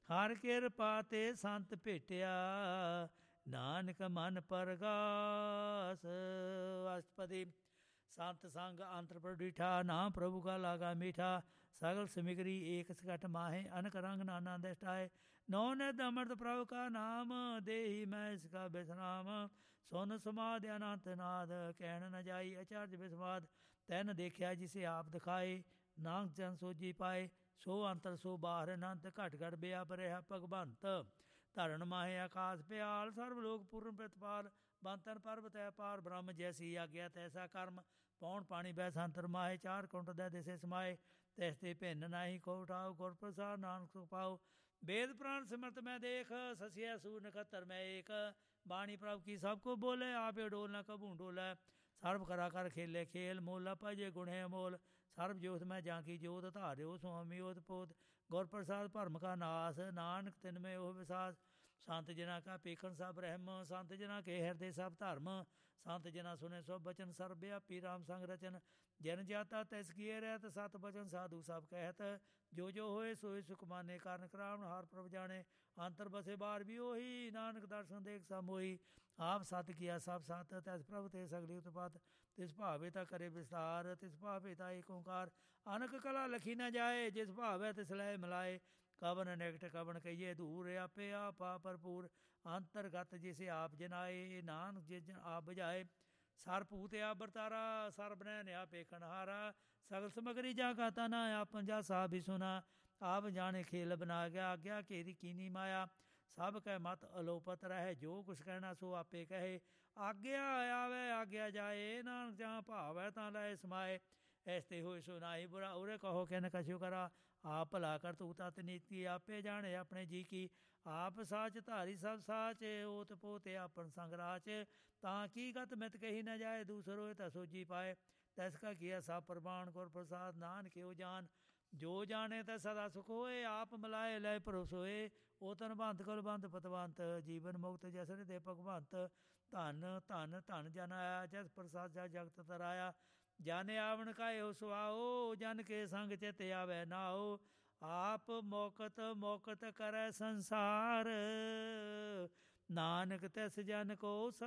ਹਰ ਕਿਰਪਾ ਤੇ ਸੰਤ ਭੇਟਿਆ, ਨਾਨਕ ਮਨ ਪਰਗਾਸ। ਅਸ਼ਟਪਦੀ। ਸੰਤ ਸੰਗ ਅੰਤਰ ਪ੍ਰਭ ਡੀਠਾ, ਨਾਮ ਪ੍ਰਭु का लागा मीठा। सगल सिमिगरी एक सकट माहे, अनक रंग नाना दृष्टाए। नौ निध अमृत प्रभु का नाम, देहि मैं इसका विश्राम। सुन समाध अनंत नाद, कहन न जाई आचार्य विस्वाद। तैन देखिया जिसे आप दिखाए, नानक जन सोजी पाए। सो अंतर सो बाहर अनंत, घट घट बेअब रहा भगवंत। धरण माहे आकाश प्याल, सर्व लोक पूर्ण प्रतिपाल। ਬੰਤਨ ਪਰਬਤ ਹੈ ਪਾਰ ਬ੍ਰਹਮ, ਜੈਸੀ ਆਗਿਆ ਤੈਸਾ ਕਰਮ। ਪੌਣ ਪਾਣੀ ਬੈ ਸੰਤਰ ਮਾਏ, ਚਾਰ ਕੁੰਟ ਦੇ ਦਿਸੇ ਸਮਾਏ। ਤਿਸ ਤੇ ਭਿੰਨ ਨਾਹੀ ਕੋ ਉਠਾਓ, ਗੁਰ ਪ੍ਰਸਾਦ ਨਾਨਕ ਸੁਖ ਪਾਓ। वेद प्राण सिमरत मैं देख, ससिया सूर नखत्तर मैं एक। बाणी प्रभ की सबको बोले, आप डोल न कबू डोलै। सर्व करा कर खेले खेल, मोला पजे गुण है मोल। सर्व जोत मैं जाकी जोत, धार्यो स्वामी ओत पोत। गुर प्रसाद भरम का नाश, नानक तिन में ओह विसास। संत जना का पेखन सब रहम, संत जना के हृदय सब धर्म। संत जना सुने सब बचन, सर्व व्यापी राम संग रचन। जन जाता तैस किए रहत, सत बचन साधु सब कहत। जो जो होए सोए सुख माने, कारण करावण हार प्रभ जाने। अंतर बसे बार भी ओही, नानक दर्शन देख सब मोही। आप सत किया सब सत, तैस प्रभ ते सगली उत्पत। तिस भावे ता करे विस्तार, तिस भावे ता एक ओंकार। अनक कला लखी न जाए, जिस भावे तिस लय मिलाए। कवन निकट कवन कहिए दूर, आपे आपा भरपूर। अंतरगत जिसे आप जनाए, नानक जिस आप बुझाए। सर भूत आप बरतारा, सर बनैन आप पेखन हारा। सगल समगरी जा का तना, आप पंजा सा भी सुना। आप जाने खेल बना गया, आज्ञा केरी कीनी माया। सब कह मत अलोपत रहे, जो कुछ कहना सो आपे कहे। आज्ञा आवे आज्ञा जाए, नानक जहाँ भाव है तां लय समाए। ऐसते होए सो नाहि बुरा, उरे कहो किन कछु करा। आप भला कर तू तत नीति, आपे जाने अपने जी की। आप साच धारी सब साच, ओत पोते आपन संग राच। तां की गत मित कही न जाए, दूसरो ता सोजी पाए। तैसका किया सब प्रमाण, गुर प्रसाद नानक हो जान। जो जाने तै सदा सुख होए, आप मिलाए लय भरोसोए। ओ तन बंत कुल बंत पतवंत, जीवन मुक्त जसन दे भगवंत। धन धन धन जन आया, जस प्रसाद जा जगत तराया। जन आवण का एहो सुआओ, जन के संग चित आवे नाओ। आप मोकत मोकत करै संसार, नानक तिस जन को